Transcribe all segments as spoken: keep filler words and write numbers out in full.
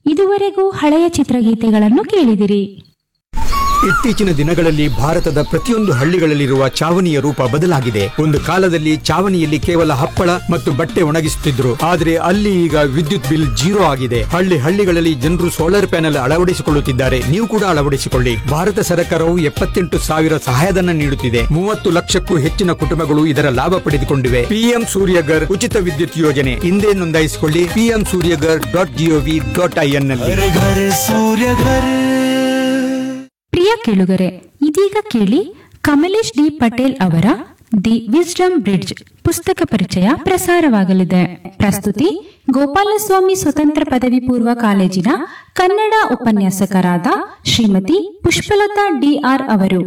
ಇದುವರೆಗೂ ಹಳೆಯ ಚಿತ್ರಗೀತೆಗಳನ್ನು ಕೇಳಿದಿರಿ. ಇತ್ತೀಚಿನ ದಿನಗಳಲ್ಲಿ ಭಾರತದ ಪ್ರತಿಯೊಂದು ಹಳ್ಳಿಗಳಲ್ಲಿರುವ ಚಾವಣಿಯ ರೂಪ ಬದಲಾಗಿದೆ. ಒಂದು ಕಾಲದಲ್ಲಿ ಚಾವಣಿಯಲ್ಲಿ ಕೇವಲ ಹಪ್ಪಳ ಮತ್ತು ಬಟ್ಟೆ ಒಣಗಿಸುತ್ತಿದ್ರು, ಆದರೆ ಅಲ್ಲಿ ಈಗ ವಿದ್ಯುತ್ ಬಿಲ್ ಜೀರೋ ಆಗಿದೆ. ಹಳ್ಳಿ ಹಳ್ಳಿಗಳಲ್ಲಿ ಜನರು ಸೋಲಾರ್ ಪ್ಯಾನೆಲ್ ಅಳವಡಿಸಿಕೊಳ್ಳುತ್ತಿದ್ದಾರೆ. ನೀವು ಕೂಡ ಅಳವಡಿಸಿಕೊಳ್ಳಿ. ಭಾರತ ಸರ್ಕಾರವು ಎಪ್ಪತ್ತೆಂಟು ಸಾವಿರ ಸಹಾಯಧನ ನೀಡುತ್ತಿದೆ. ಮೂವತ್ತು ಲಕ್ಷಕ್ಕೂ ಹೆಚ್ಚಿನ ಕುಟುಂಬಗಳು ಇದರ ಲಾಭ ಪಡೆದುಕೊಂಡಿವೆ. ಪಿಎಂ ಸೂರ್ಯಗರ್ ಉಚಿತ ವಿದ್ಯುತ್ ಯೋಜನೆ ಹಿಂದೆ ನೋಂದಾಯಿಸಿಕೊಳ್ಳಿ. PM Surya Ghar dot gov dot IN ನಲ್ಲಿ. ಪ್ರಿಯ ಕೇಳುಗರೆ, ಇದೀಗ ಕೇಳಿ ಕಮಲೇಶ್ ಡಿ ಪಟೇಲ್ ಅವರ ದಿ ವಿಸ್ಡಮ್ ಬ್ರಿಡ್ಜ್ ಪುಸ್ತಕ ಪರಿಚಯ ಪ್ರಸಾರವಾಗಲಿದೆ. ಪ್ರಸ್ತುತಿ ಗೋಪಾಲಸ್ವಾಮಿ ಸ್ವತಂತ್ರ ಪದವಿ ಪೂರ್ವ ಕಾಲೇಜಿನ ಕನ್ನಡ ಉಪನ್ಯಾಸಕರಾದ ಶ್ರೀಮತಿ ಪುಷ್ಪಲತಾ ಡಿಆರ್ ಅವರು.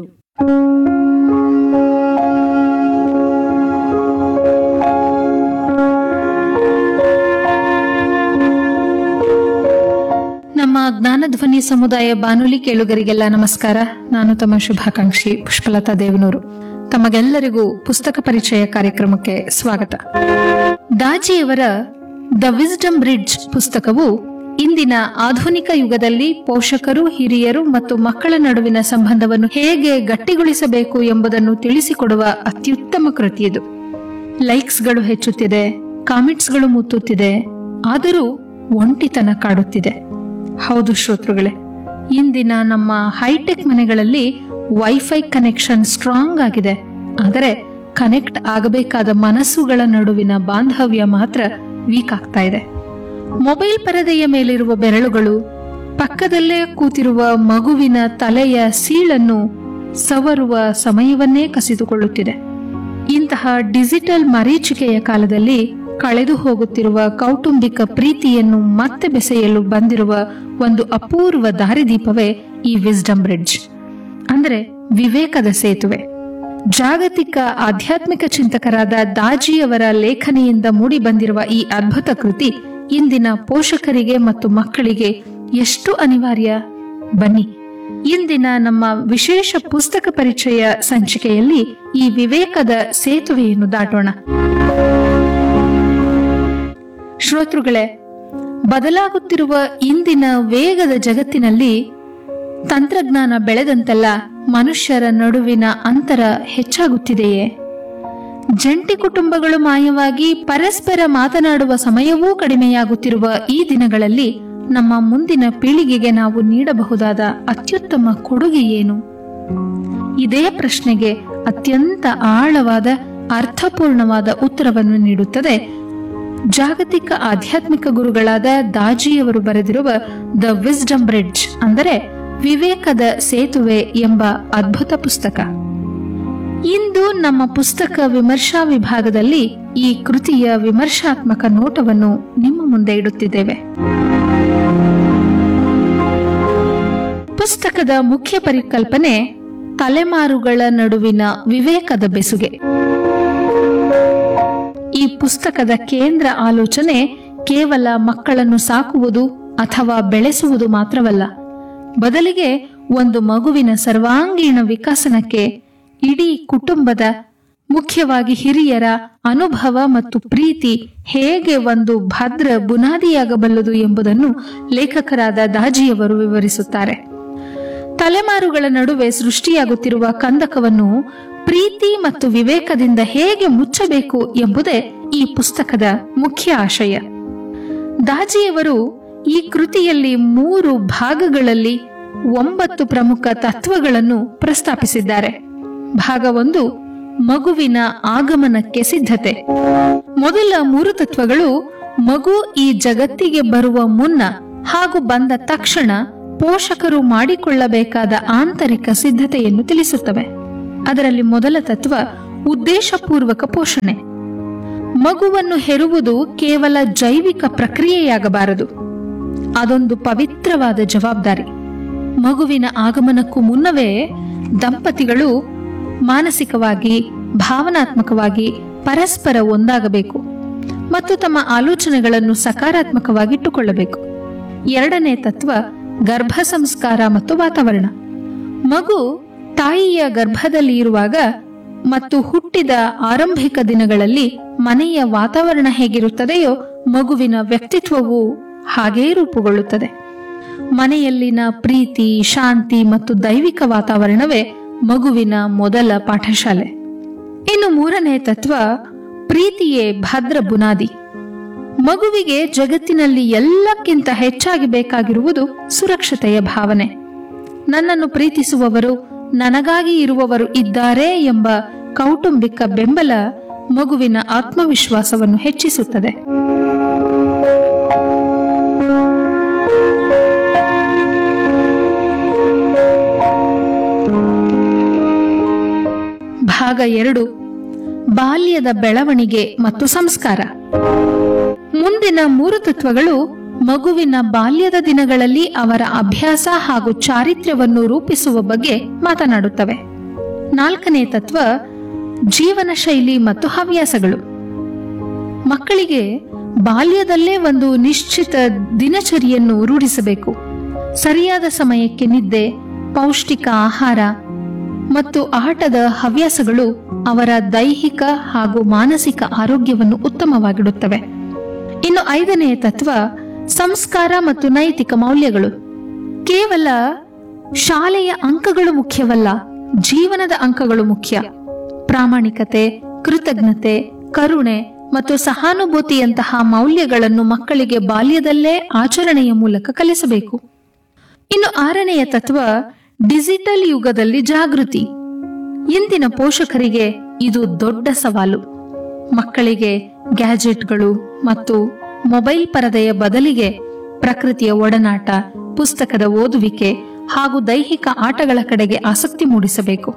ನಮ್ಮ ಜ್ಞಾನಧ್ವನಿ ಸಮುದಾಯ ಬಾನುಲಿ ಕೇಳುಗರಿಗೆಲ್ಲ ನಮಸ್ಕಾರ. ನಾನು ತಮ್ಮ ಶುಭಾಕಾಂಕ್ಷಿ ಪುಷ್ಪಲತಾ ದೇವನೂರು. ತಮಗೆಲ್ಲರಿಗೂ ಪುಸ್ತಕ ಪರಿಚಯ ಕಾರ್ಯಕ್ರಮಕ್ಕೆ ಸ್ವಾಗತ. ದಾಜಿಯವರ ದ ವಿಸ್ಡಮ್ ಬ್ರಿಡ್ಜ್ ಪುಸ್ತಕವು ಇಂದಿನ ಆಧುನಿಕ ಯುಗದಲ್ಲಿ ಪೋಷಕರು, ಹಿರಿಯರು ಮತ್ತು ಮಕ್ಕಳ ನಡುವಿನ ಸಂಬಂಧವನ್ನು ಹೇಗೆ ಗಟ್ಟಿಗೊಳಿಸಬೇಕು ಎಂಬುದನ್ನು ತಿಳಿಸಿಕೊಡುವ ಅತ್ಯುತ್ತಮ ಕೃತಿಯಿದು. ಲೈಕ್ಸ್ಗಳು ಹೆಚ್ಚುತ್ತಿದೆ, ಕಾಮೆಂಟ್ಸ್ಗಳು ಮುತ್ತುತ್ತಿದೆ, ಆದರೂ ಒಂಟಿತನ ಕಾಡುತ್ತಿದೆ. ಹೌದು ಶ್ರೋತೃಗಳೇ, ಇಂದಿನ ನಮ್ಮ ಹೈಟೆಕ್ ಮನೆಗಳಲ್ಲಿ ವೈಫೈ ಕನೆಕ್ಷನ್ ಸ್ಟ್ರಾಂಗ್ ಆಗಿದೆ, ಆದರೆ ಕನೆಕ್ಟ್ ಆಗಬೇಕಾದ ಮನಸ್ಸುಗಳ ನಡುವಿನ ಬಾಂಧವ್ಯ ಮಾತ್ರ ವೀಕ್ ಆಗ್ತಾ ಇದೆ. ಮೊಬೈಲ್ ಪರದೆಯ ಮೇಲಿರುವ ಬೆರಳುಗಳು ಪಕ್ಕದಲ್ಲೇ ಕೂತಿರುವ ಮಗುವಿನ ತಲೆಯ ಸೀಳನ್ನು ಸವರುವ ಸಮಯವನ್ನೇ ಕಸಿದುಕೊಳ್ಳುತ್ತಿದೆ. ಇಂತಹ ಡಿಜಿಟಲ್ ಮರೀಚಿಕೆಯ ಕಾಲದಲ್ಲಿ ಕಳೆದು ಹೋಗುತ್ತಿರುವ ಕೌಟುಂಬಿಕ ಪ್ರೀತಿಯನ್ನು ಮತ್ತೆ ಬೆಸೆಯಲು ಬಂದಿರುವ ಒಂದು ಅಪೂರ್ವ ದಾರಿದೀಪವೇ ಈ ವಿಸ್ಡಮ್ ಬ್ರಿಡ್ಜ್, ಅಂದರೆ ವಿವೇಕದ ಸೇತುವೆ. ಜಾಗತಿಕ ಆಧ್ಯಾತ್ಮಿಕ ಚಿಂತಕರಾದ ದಾಜಿಯವರ ಲೇಖನಿಯಿಂದ ಮೂಡಿ ಬಂದಿರುವ ಈ ಅದ್ಭುತ ಕೃತಿ ಇಂದಿನ ಪೋಷಕರಿಗೆ ಮತ್ತು ಮಕ್ಕಳಿಗೆ ಎಷ್ಟು ಅನಿವಾರ್ಯ. ಬನ್ನಿ, ಇಂದಿನ ನಮ್ಮ ವಿಶೇಷ ಪುಸ್ತಕ ಪರಿಚಯ ಸಂಚಿಕೆಯಲ್ಲಿ ಈ ವಿವೇಕದ ಸೇತುವೆಯನ್ನು ದಾಟೋಣ. ಶ್ರೋತೃಗಳೇ, ಬದಲಾಗುತ್ತಿರುವ ಇಂದಿನ ವೇಗದ ಜಗತ್ತಿನಲ್ಲಿ ತಂತ್ರಜ್ಞಾನ ಬೆಳೆದಂತೆಲ್ಲ ಮನುಷ್ಯರ ನಡುವಿನ ಅಂತರ ಹೆಚ್ಚಾಗುತ್ತಿದೆಯೇ? ಜಂಟಿ ಕುಟುಂಬಗಳು ಮಾಯವಾಗಿ ಪರಸ್ಪರ ಮಾತನಾಡುವ ಸಮಯವೂ ಕಡಿಮೆಯಾಗುತ್ತಿರುವ ಈ ದಿನಗಳಲ್ಲಿ ನಮ್ಮ ಮುಂದಿನ ಪೀಳಿಗೆಗೆ ನಾವು ನೀಡಬಹುದಾದ ಅತ್ಯುತ್ತಮ ಕೊಡುಗೆ ಏನು? ಇದೇ ಪ್ರಶ್ನೆಗೆ ಅತ್ಯಂತ ಆಳವಾದ ಅರ್ಥಪೂರ್ಣವಾದ ಉತ್ತರವನ್ನು ನೀಡುತ್ತದೆ ಜಾಗತಿಕ ಆಧ್ಯಾತ್ಮಿಕ ಗುರುಗಳಾದ ದಾಜಿಯವರು ಬರೆದಿರುವ ದ ವಿಸ್ಡಮ್ ಬ್ರಿಡ್ಜ್, ಅಂದರೆ ವಿವೇಕದ ಸೇತುವೆ ಎಂಬ ಅದ್ಭುತ ಪುಸ್ತಕ. ಇಂದು ನಮ್ಮ ಪುಸ್ತಕ ವಿಮರ್ಶಾ ವಿಭಾಗದಲ್ಲಿ ಈ ಕೃತಿಯ ವಿಮರ್ಶಾತ್ಮಕ ನೋಟವನ್ನು ನಿಮ್ಮ ಮುಂದೆ ಇಡುತ್ತಿದ್ದೇವೆ. ಪುಸ್ತಕದ ಮುಖ್ಯ ಪರಿಕಲ್ಪನೆ ತಲೆಮಾರುಗಳ ನಡುವಿನ ವಿವೇಕದ ಬೆಸುಗೆ. ಈ ಪುಸ್ತಕದ ಕೇಂದ್ರ ಆಲೋಚನೆ ಕೇವಲ ಮಕ್ಕಳನ್ನು ಸಾಕುವುದು ಅಥವಾ ಬೆಳೆಸುವುದು ಮಾತ್ರವಲ್ಲ, ಬದಲಿಗೆ ಒಂದು ಮಗುವಿನ ಸರ್ವಾಂಗೀಣ ವಿಕಾಸನಕ್ಕೆ ಇಡೀ ಕುಟುಂಬದ, ಮುಖ್ಯವಾಗಿ ಹಿರಿಯರ ಅನುಭವ ಮತ್ತು ಪ್ರೀತಿ ಹೇಗೆ ಒಂದು ಭದ್ರ ಬುನಾದಿಯಾಗಬಲ್ಲದು ಎಂಬುದನ್ನು ಲೇಖಕರಾದ ದಾಜಿಯವರು ವಿವರಿಸುತ್ತಾರೆ. ತಲೆಮಾರುಗಳ ನಡುವೆ ಸೃಷ್ಟಿಯಾಗುತ್ತಿರುವ ಕಂದಕವನ್ನು ಪ್ರೀತಿ ಮತ್ತು ವಿವೇಕದಿಂದ ಹೇಗೆ ಮುಚ್ಚಬೇಕು ಎಂಬುದೇ ಈ ಪುಸ್ತಕದ ಮುಖ್ಯ ಆಶಯ. ದಾಜಿಯವರು ಈ ಕೃತಿಯಲ್ಲಿ ಮೂರು ಭಾಗಗಳಲ್ಲಿ ಒಂಬತ್ತು ಪ್ರಮುಖ ತತ್ವಗಳನ್ನು ಪ್ರಸ್ತಾಪಿಸಿದ್ದಾರೆ. ಭಾಗ ಒಂದು, ಮಗುವಿನ ಆಗಮನಕ್ಕೆ ಸಿದ್ಧತೆ. ಮೊದಲ ಮೂರು ತತ್ವಗಳು ಮಗು ಈ ಜಗತ್ತಿಗೆ ಬರುವ ಮುನ್ನ ಹಾಗೂ ಬಂದ ತಕ್ಷಣ ಪೋಷಕರು ಮಾಡಿಕೊಳ್ಳಬೇಕಾದ ಆಂತರಿಕ ಸಿದ್ಧತೆಯನ್ನು ತಿಳಿಸುತ್ತವೆ. ಅದರಲ್ಲಿ ಮೊದಲ ತತ್ವ ಉದ್ದೇಶಪೂರ್ವಕ ಪೋಷಣೆ. ಮಗುವನ್ನು ಹೆರುವುದು ಕೇವಲ ಜೈವಿಕ ಪ್ರಕ್ರಿಯೆಯಾಗಬಾರದು, ಅದೊಂದು ಪವಿತ್ರವಾದ ಜವಾಬ್ದಾರಿ. ಮಗುವಿನ ಆಗಮನಕ್ಕೂ ಮುನ್ನವೇ ದಂಪತಿಗಳು ಮಾನಸಿಕವಾಗಿ, ಭಾವನಾತ್ಮಕವಾಗಿ ಪರಸ್ಪರ ಒಂದಾಗಬೇಕು ಮತ್ತು ತಮ್ಮ ಆಲೋಚನೆಗಳನ್ನು ಸಕಾರಾತ್ಮಕವಾಗಿಟ್ಟುಕೊಳ್ಳಬೇಕು. ಎರಡನೇ ತತ್ವ ಗರ್ಭ ಸಂಸ್ಕಾರ ಮತ್ತು ವಾತಾವರಣ. ಮಗು ತಾಯಿಯ ಗರ್ಭದಲ್ಲಿ ಇರುವಾಗ ಮತ್ತು ಹುಟ್ಟಿದ ಆರಂಭಿಕ ದಿನಗಳಲ್ಲಿ ಮನೆಯ ವಾತಾವರಣ ಹೇಗಿರುತ್ತದೆಯೋ ಮಗುವಿನ ವ್ಯಕ್ತಿತ್ವವು ಹಾಗೇ ರೂಪುಗೊಳ್ಳುತ್ತದೆ. ಮನೆಯಲ್ಲಿನ ಪ್ರೀತಿ, ಶಾಂತಿ ಮತ್ತು ದೈವಿಕ ವಾತಾವರಣವೇ ಮಗುವಿನ ಮೊದಲ ಪಾಠಶಾಲೆ. ಇನ್ನು ಮೂರನೇ ತತ್ವ, ಪ್ರೀತಿಯೇ ಭದ್ರ ಬುನಾದಿ. ಮಗುವಿಗೆ ಜಗತ್ತಿನಲ್ಲಿ ಎಲ್ಲಕ್ಕಿಂತ ಹೆಚ್ಚಾಗಿ ಬೇಕಾಗಿರುವುದು ಸುರಕ್ಷತೆಯ ಭಾವನೆ. ನನ್ನನ್ನು ಪ್ರೀತಿಸುವವರು, ನನಗಾಗಿ ಇರುವವರು ಇದ್ದಾರೆ ಎಂಬ ಕೌಟುಂಬಿಕ ಬೆಂಬಲ ಮಗುವಿನ ಆತ್ಮವಿಶ್ವಾಸವನ್ನು ಹೆಚ್ಚಿಸುತ್ತದೆ. ಭಾಗ ಎರಡು, ಬಾಲ್ಯದ ಬೆಳವಣಿಗೆ ಮತ್ತು ಸಂಸ್ಕಾರ. ಮುಂದಿನ ಮೂರು ತತ್ವಗಳು ಮಗುವಿನ ಬಾಲ್ಯದ ದಿನಗಳಲ್ಲಿ ಅವರ ಅಭ್ಯಾಸ ಹಾಗೂ ಚಾರಿತ್ರ್ಯವನ್ನು ರೂಪಿಸುವ ಬಗ್ಗೆ ಮಾತನಾಡುತ್ತವೆ. ನಾಲ್ಕನೇ ತತ್ವ, ಜೀವನ ಶೈಲಿ ಮತ್ತು ಹವ್ಯಾಸಗಳು. ಮಕ್ಕಳಿಗೆ ಬಾಲ್ಯದಲ್ಲೇ ಒಂದು ನಿಶ್ಚಿತ ದಿನಚರಿಯನ್ನು ರೂಢಿಸಬೇಕು. ಸರಿಯಾದ ಸಮಯಕ್ಕೆ ನಿದ್ದೆ, ಪೌಷ್ಟಿಕ ಆಹಾರ ಮತ್ತು ಆಟದ ಹವ್ಯಾಸಗಳು ಅವರ ದೈಹಿಕ ಹಾಗೂ ಮಾನಸಿಕ ಆರೋಗ್ಯವನ್ನು ಉತ್ತಮವಾಗಿಡುತ್ತವೆ. ಇನ್ನು ಐದನೆಯ ತತ್ವ, ಸಂಸ್ಕಾರ ಮತ್ತು ನೈತಿಕ ಮೌಲ್ಯಗಳು. ಕೇವಲ ಶಾಲೆಯ ಅಂಕಗಳು ಮುಖ್ಯವಲ್ಲ, ಜೀವನದ ಅಂಕಗಳು ಮುಖ್ಯ. ಪ್ರಾಮಾಣಿಕತೆ, ಕೃತಜ್ಞತೆ, ಕರುಣೆ ಮತ್ತು ಸಹಾನುಭೂತಿಯಂತಹ ಮೌಲ್ಯಗಳನ್ನು ಮಕ್ಕಳಿಗೆ ಬಾಲ್ಯದಲ್ಲೇ ಆಚರಣೆಯ ಮೂಲಕ ಕಲಿಸಬೇಕು. ಇನ್ನು ಆರನೆಯ ತತ್ವ, ಡಿಜಿಟಲ್ ಯುಗದಲ್ಲಿ ಜಾಗೃತಿ. ಇಂದಿನ ಪೋಷಕರಿಗೆ ಇದು ದೊಡ್ಡ ಸವಾಲು. ಮಕ್ಕಳಿಗೆ ಗ್ಯಾಜೆಟ್ಗಳು ಮತ್ತು ಮೊಬೈಲ್ ಪರದೆಯ ಬದಲಿಗೆ ಪ್ರಕೃತಿಯ ಒಡನಾಟ, ಪುಸ್ತಕದ ಓದುವಿಕೆ ಹಾಗೂ ದೈಹಿಕ ಆಟಗಳ ಕಡೆಗೆ ಆಸಕ್ತಿ ಮೂಡಿಸಬೇಕು.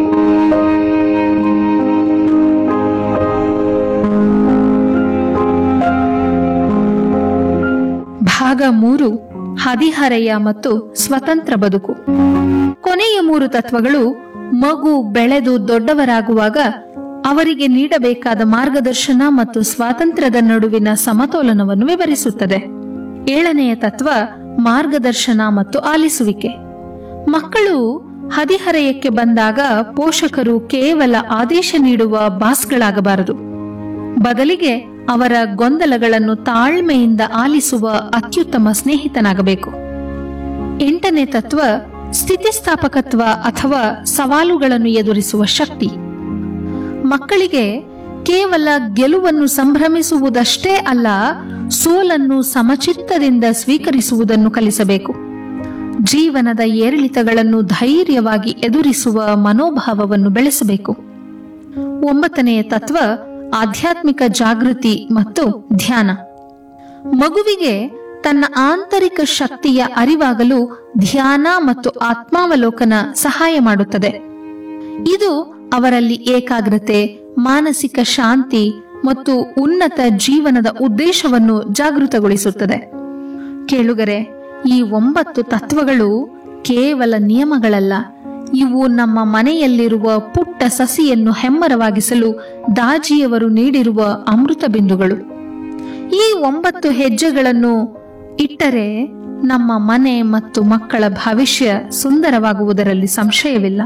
ಭಾಗ ಮೂರು, ಹದಿಹರೆಯ ಮತ್ತು ಸ್ವತಂತ್ರ ಬದುಕು. ಕೊನೆಯ ಮೂರು ತತ್ವಗಳು ಮಗು ಬೆಳೆದು ದೊಡ್ಡವರಾಗುವಾಗ ಅವರಿಗೆ ನೀಡಬೇಕಾದ ಮಾರ್ಗದರ್ಶನ ಮತ್ತು ಸ್ವಾತಂತ್ರ್ಯದ ನಡುವಿನ ಸಮತೋಲನವನ್ನು ವಿವರಿಸುತ್ತದೆ. ಏಳನೆಯ ತತ್ವ, ಮಾರ್ಗದರ್ಶನ ಮತ್ತು ಆಲಿಸುವಿಕೆ. ಮಕ್ಕಳು ಹದಿಹರೆಯಕ್ಕೆ ಬಂದಾಗ ಪೋಷಕರು ಕೇವಲ ಆದೇಶ ನೀಡುವ ಬಾಸ್ಗಳಾಗಬಾರದು. ಬದಲಿಗೆ ಅವರ ಗೊಂದಲಗಳನ್ನು ತಾಳ್ಮೆಯಿಂದ ಆಲಿಸುವ ಅತ್ಯುತ್ತಮ ಸ್ನೇಹಿತನಾಗಬೇಕು. ಎಂಟನೇ ತತ್ವ, ಸ್ಥಿತಿಸ್ಥಾಪಕತ್ವ ಅಥವಾ ಸವಾಲುಗಳನ್ನು ಎದುರಿಸುವ ಶಕ್ತಿ. ಮಕ್ಕಳಿಗೆ ಕೇವಲ ಗೆಲುವನ್ನು ಸಂಭ್ರಮಿಸುವುದಷ್ಟೇ ಅಲ್ಲ, ಸೋಲನ್ನು ಸಮಚಿತ್ತದಿಂದ ಸ್ವೀಕರಿಸುವುದನ್ನು ಕಲಿಸಬೇಕು. ಜೀವನದ ಏರಿಳಿತಗಳನ್ನು ಧೈರ್ಯವಾಗಿ ಎದುರಿಸುವ ಮನೋಭಾವವನ್ನು ಬೆಳೆಸಬೇಕು. ಒಂಬತ್ತನೆಯ ತತ್ವ, ಆಧ್ಯಾತ್ಮಿಕ ಜಾಗೃತಿ ಮತ್ತು ಧ್ಯಾನ. ಮಗುವಿಗೆ ತನ್ನ ಆಂತರಿಕ ಶಕ್ತಿಯ ಅರಿವಾಗಲು ಧ್ಯಾನ ಮತ್ತು ಆತ್ಮಾವಲೋಕನ ಸಹಾಯ ಮಾಡುತ್ತದೆ. ಇದು ಅವರಲ್ಲಿ ಏಕಾಗ್ರತೆ, ಮಾನಸಿಕ ಶಾಂತಿ ಮತ್ತು ಉನ್ನತ ಜೀವನದ ಉದ್ದೇಶವನ್ನು ಜಾಗೃತಗೊಳಿಸುತ್ತದೆ. ಕೇಳುಗರೆ, ಈ ಒಂಬತ್ತು ತತ್ವಗಳು ಕೇವಲ ನಿಯಮಗಳಲ್ಲ, ಇವು ನಮ್ಮ ಮನೆಯಲ್ಲಿರುವ ಪುಟ್ಟ ಸಸಿಯನ್ನು ಹೆಮ್ಮರವಾಗಿಸಲು ದಾಜಿಯವರು ನೀಡಿರುವ ಅಮೃತ ಬಿಂದುಗಳು. ಈ ಒಂಬತ್ತು ಹೆಜ್ಜೆಗಳನ್ನು ಇಟ್ಟರೆ ನಮ್ಮ ಮನೆ ಮತ್ತು ಮಕ್ಕಳ ಭವಿಷ್ಯ ಸುಂದರವಾಗುವುದರಲ್ಲಿ ಸಂಶಯವಿಲ್ಲ.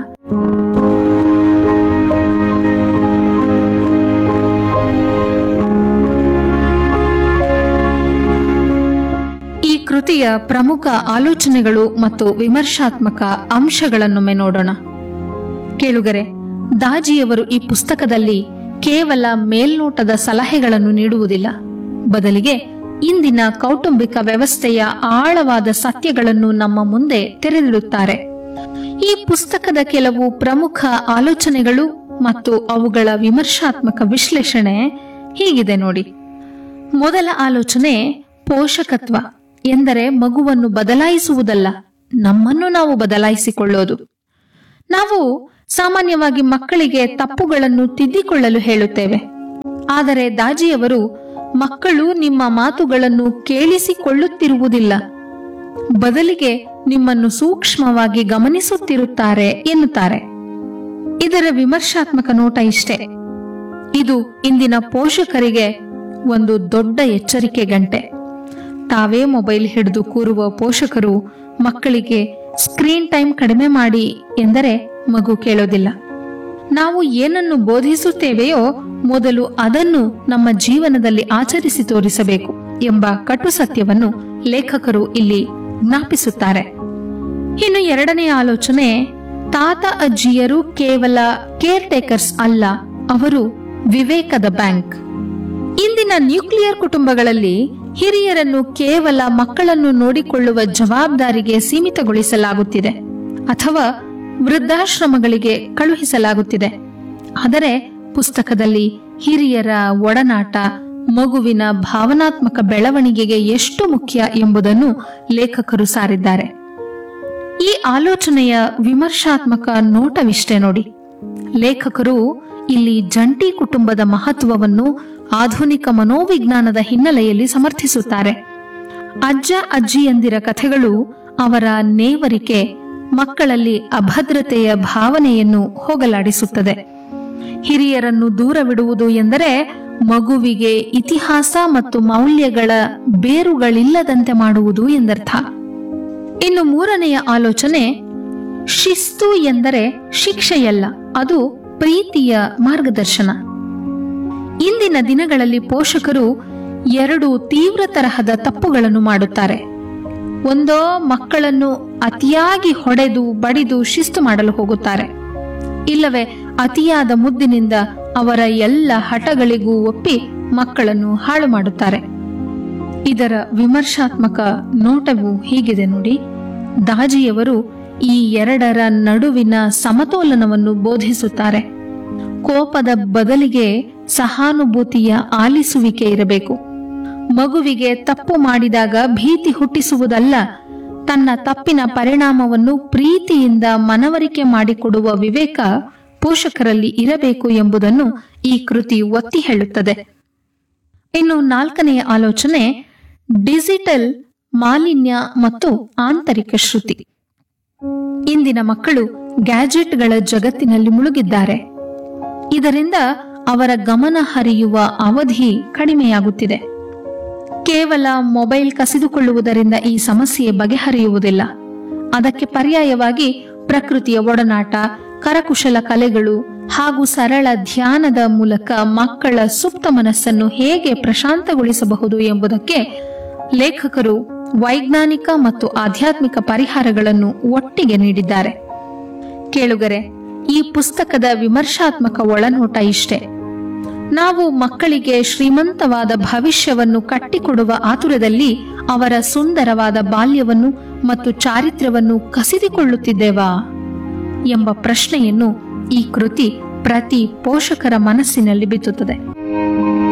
ಈ ಕೃತಿಯ ಪ್ರಮುಖ ಆಲೋಚನೆಗಳು ಮತ್ತು ವಿಮರ್ಶಾತ್ಮಕ ಅಂಶಗಳನ್ನೊಮ್ಮೆ ನೋಡೋಣ. ಕೇಳುಗರೆ, ದಾಜಿಯವರು ಈ ಪುಸ್ತಕದಲ್ಲಿ ಕೇವಲ ಮೇಲ್ನೋಟದ ಸಲಹೆಗಳನ್ನು ನೀಡುವುದಿಲ್ಲ, ಬದಲಿಗೆ ಇಂದಿನ ಕೌಟುಂಬಿಕ ವ್ಯವಸ್ಥೆಯ ಆಳವಾದ ಸತ್ಯಗಳನ್ನು ನಮ್ಮ ಮುಂದೆ ತೆರೆದಿಡುತ್ತಾರೆ. ಈ ಪುಸ್ತಕದ ಕೆಲವು ಪ್ರಮುಖ ಆಲೋಚನೆಗಳು ಮತ್ತು ಅವುಗಳ ವಿಮರ್ಶಾತ್ಮಕ ವಿಶ್ಲೇಷಣೆ ಹೀಗಿದೆ ನೋಡಿ. ಮೊದಲ ಆಲೋಚನೆ, ಪೋಷಕತ್ವ ಎಂದರೆ ಮಗುವನ್ನು ಬದಲಾಯಿಸುವುದಲ್ಲ, ನಮ್ಮನ್ನು ನಾವು ಬದಲಾಯಿಸಿಕೊಳ್ಳೋದು. ನಾವು ಸಾಮಾನ್ಯವಾಗಿ ಮಕ್ಕಳಿಗೆ ತಪ್ಪುಗಳನ್ನು ತಿದ್ದಿಕೊಳ್ಳಲು ಹೇಳುತ್ತೇವೆ, ಆದರೆ ದಾಜಿಯವರು ಮಕ್ಕಳು ನಿಮ್ಮ ಮಾತುಗಳನ್ನು ಕೇಳಿಸಿಕೊಳ್ಳುತ್ತಿರುವುದಿಲ್ಲ, ಬದಲಿಗೆ ನಿಮ್ಮನ್ನು ಸೂಕ್ಷ್ಮವಾಗಿ ಗಮನಿಸುತ್ತಿರುತ್ತಾರೆ ಎನ್ನುತ್ತಾರೆ. ಇದರ ವಿಮರ್ಶಾತ್ಮಕ ನೋಟ ಇಷ್ಟೇ, ಇದು ಇಂದಿನ ಪೋಷಕರಿಗೆ ಒಂದು ದೊಡ್ಡ ಎಚ್ಚರಿಕೆ ಗಂಟೆ. ತಾವೇ ಮೊಬೈಲ್ ಹಿಡಿದು ಕೂರುವ ಪೋಷಕರು ಮಕ್ಕಳಿಗೆ ಸ್ಕ್ರೀನ್ ಟೈಮ್ ಕಡಿಮೆ ಮಾಡಿ ಎಂದರೆ ಮಗು ಕೇಳೋದಿಲ್ಲ. ನಾವು ಏನನ್ನು ಬೋಧಿಸುತ್ತೇವೆಯೋ ಮೊದಲು ಅದನ್ನು ನಮ್ಮ ಜೀವನದಲ್ಲಿ ಆಚರಿಸಿ ತೋರಿಸಬೇಕು ಎಂಬ ಕಟು ಸತ್ಯವನ್ನು ಲೇಖಕರು ಇಲ್ಲಿ ಜ್ಞಾಪಿಸುತ್ತಾರೆ. ಇನ್ನು ಎರಡನೆಯ ಆಲೋಚನೆ, ತಾತ ಅಜ್ಜಿಯರು ಕೇವಲ ಕೇರ್ ಟೇಕರ್ಸ್ ಅಲ್ಲ, ಅವರು ವಿವೇಕದ ಬ್ಯಾಂಕ್. ಇಂದಿನ ನ್ಯೂಕ್ಲಿಯರ್ ಕುಟುಂಬಗಳಲ್ಲಿ ಹಿರಿಯರನ್ನು ಕೇವಲ ಮಕ್ಕಳನ್ನು ನೋಡಿಕೊಳ್ಳುವ ಜವಾಬ್ದಾರಿಗೆ ಸೀಮಿತಗೊಳಿಸಲಾಗುತ್ತಿದೆ ಅಥವಾ ವೃದ್ಧಾಶ್ರಮಗಳಿಗೆ ಕಳುಹಿಸಲಾಗುತ್ತಿದೆ. ಆದರೆ ಪುಸ್ತಕದಲ್ಲಿ ಹಿರಿಯರ ಒಡನಾಟ ಮಗುವಿನ ಭಾವನಾತ್ಮಕ ಬೆಳವಣಿಗೆಗೆ ಎಷ್ಟು ಮುಖ್ಯ ಎಂಬುದನ್ನು ಲೇಖಕರು ಸಾರಿದ್ದಾರೆ. ಈ ಆಲೋಚನೆಯ ವಿಮರ್ಶಾತ್ಮಕ ನೋಟವಿಷ್ಟೇ ನೋಡಿ. ಲೇಖಕರು ಇಲ್ಲಿ ಜಂಟಿ ಕುಟುಂಬದ ಮಹತ್ವವನ್ನು ಆಧುನಿಕ ಮನೋವಿಜ್ಞಾನದ ಹಿನ್ನೆಲೆಯಲ್ಲಿ ಸಮರ್ಥಿಸುತ್ತಾರೆ. ಅಜ್ಜ ಅಜ್ಜಿಯಂದಿರ ಕಥೆಗಳು ಅವರ ನೇವರಿಕೆ ಮಕ್ಕಳಲ್ಲಿ ಅಭದ್ರತೆಯ ಭಾವನೆಯನ್ನು ಹೋಗಲಾಡಿಸುತ್ತದೆ. ಹಿರಿಯರನ್ನು ದೂರವಿಡುವುದು ಎಂದರೆ ಮಗುವಿಗೆ ಇತಿಹಾಸ ಮತ್ತು ಮೌಲ್ಯಗಳ ಬೇರುಗಳಿಲ್ಲದಂತೆ ಮಾಡುವುದು ಎಂದರ್ಥ. ಇನ್ನು ಮೂರನೆಯ ಆಲೋಚನೆ, ಶಿಸ್ತು ಎಂದರೆ ಶಿಕ್ಷೆಯಲ್ಲ, ಅದು ಪ್ರೀತಿಯ ಮಾರ್ಗದರ್ಶನ. ಇಂದಿನ ದಿನಗಳಲ್ಲಿ ಪೋಷಕರು ಎರಡು ತೀವ್ರ ತರಹದ ತಪ್ಪುಗಳನ್ನು ಮಾಡುತ್ತಾರೆ. ಒಂದೋ ಮಕ್ಕಳನ್ನು ಅತಿಯಾಗಿ ಹೊಡೆದು ಬಡಿದು ಶಿಸ್ತು ಮಾಡಲು ಹೋಗುತ್ತಾರೆ, ಇಲ್ಲವೇ ಅತಿಯಾದ ಮುದ್ದಿನಿಂದ ಅವರ ಎಲ್ಲ ಹಠಗಳಿಗೂ ಒಪ್ಪಿ ಮಕ್ಕಳನ್ನು ಹಾಳು ಮಾಡುತ್ತಾರೆ. ಇದರ ವಿಮರ್ಶಾತ್ಮಕ ನೋಟವು ಹೀಗಿದೆ ನೋಡಿ. ದಾಜಿಯವರು ಈ ಎರಡರ ನಡುವಿನ ಸಮತೋಲನವನ್ನು ಬೋಧಿಸುತ್ತಾರೆ. ಕೋಪದ ಬದಲಿಗೆ ಸಹಾನುಭೂತಿಯ ಆಲಿಸುವಿಕೆ ಇರಬೇಕು. ಮಗುವಿಗೆ ತಪ್ಪು ಮಾಡಿದಾಗ ಭೀತಿ ಹುಟ್ಟಿಸುವುದಲ್ಲ, ತನ್ನ ತಪ್ಪಿನ ಪರಿಣಾಮವನ್ನು ಪ್ರೀತಿಯಿಂದ ಮನವರಿಕೆ ಮಾಡಿಕೊಡುವ ವಿವೇಕ ಪೋಷಕರಲ್ಲಿ ಇರಬೇಕು ಎಂಬುದನ್ನು ಈ ಕೃತಿ ಒತ್ತಿ ಹೇಳುತ್ತದೆ. ಇನ್ನು ನಾಲ್ಕನೆಯ ಆಲೋಚನೆ, ಡಿಜಿಟಲ್ ಮಾಲಿನ್ಯ ಮತ್ತು ಆಂತರಿಕ ಶ್ರುತಿ. ಇಂದಿನ ಮಕ್ಕಳು ಗ್ಯಾಜೆಟ್ಗಳ ಜಗತ್ತಿನಲ್ಲಿ ಮುಳುಗಿದ್ದಾರೆ. ಇದರಿಂದ ಅವರ ಗಮನ ಹರಿಯುವ ಅವಧಿ ಕಡಿಮೆಯಾಗುತ್ತಿದೆ. ಕೇವಲ ಮೊಬೈಲ್ ಕಸಿದುಕೊಳ್ಳುವುದರಿಂದ ಈ ಸಮಸ್ಯೆ ಬಗೆಹರಿಯುವುದಿಲ್ಲ. ಅದಕ್ಕೆ ಪರ್ಯಾಯವಾಗಿ ಪ್ರಕೃತಿಯ ಒಡನಾಟ, ಕರಕುಶಲ ಕಲೆಗಳು ಹಾಗೂ ಸರಳ ಧ್ಯಾನದ ಮೂಲಕ ಮಕ್ಕಳ ಸುಪ್ತ ಮನಸ್ಸನ್ನು ಹೇಗೆ ಪ್ರಶಾಂತಗೊಳಿಸಬಹುದು ಎಂಬುದಕ್ಕೆ ಲೇಖಕರು ವೈಜ್ಞಾನಿಕ ಮತ್ತು ಆಧ್ಯಾತ್ಮಿಕ ಪರಿಹಾರಗಳನ್ನು ಒಟ್ಟಿಗೆ ನೀಡಿದ್ದಾರೆ. ಕೇಳುಗರೆ, ಈ ಪುಸ್ತಕದ ವಿಮರ್ಶಾತ್ಮಕ ಒಳನೋಟ ಇಷ್ಟೇ. ನಾವು ಮಕ್ಕಳಿಗೆ ಶ್ರೀಮಂತವಾದ ಭವಿಷ್ಯವನ್ನು ಕಟ್ಟಿಕೊಡುವ ಆತುರದಲ್ಲಿ ಅವರ ಸುಂದರವಾದ ಬಾಲ್ಯವನ್ನು ಮತ್ತು ಚಾರಿತ್ರ್ಯವನ್ನು ಕಸಿದುಕೊಳ್ಳುತ್ತಿದ್ದೇವಾ ಎಂಬ ಪ್ರಶ್ನೆಯನ್ನು ಈ ಕೃತಿ ಪ್ರತಿ ಪೋಷಕರ ಮನಸ್ಸಿನಲ್ಲಿ ಬಿತ್ತುತ್ತದೆ.